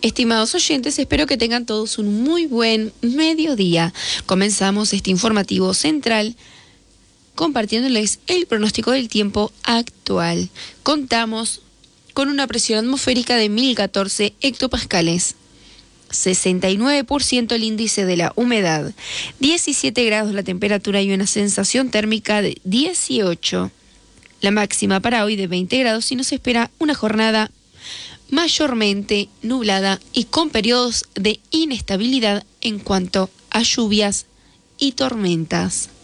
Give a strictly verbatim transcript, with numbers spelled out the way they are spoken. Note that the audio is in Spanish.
Estimados oyentes, espero que tengan todos un muy buen mediodía. Comenzamos este informativo central compartiéndoles el pronóstico del tiempo actual. Contamos con una presión atmosférica de mil catorce hectopascales, sesenta y nueve por ciento el índice de la humedad, diecisiete grados la temperatura y una sensación térmica de dieciocho. La máxima para hoy de veinte grados y nos espera una jornada mayormente nublada y con periodos de inestabilidad en cuanto a lluvias y tormentas.